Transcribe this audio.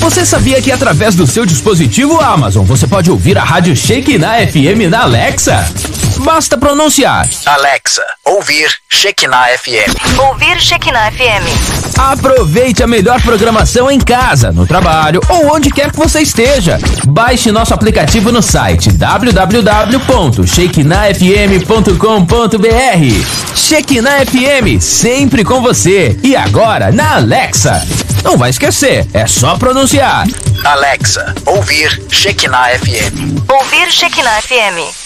Você sabia que através do seu dispositivo Amazon você pode ouvir a rádio Shekinah FM na Alexa? Basta pronunciar: Alexa, ouvir Shekinah FM. Ouvir Shekinah FM. Aproveite a melhor programação em casa, no trabalho ou onde quer que você esteja. Baixe nosso aplicativo no site www.shekinahfm.com.br. Shekinah FM, sempre com você. E agora na Alexa. Não vai esquecer, é só pronunciar: Alexa, ouvir Shekinah FM. Ouvir Shekinah FM.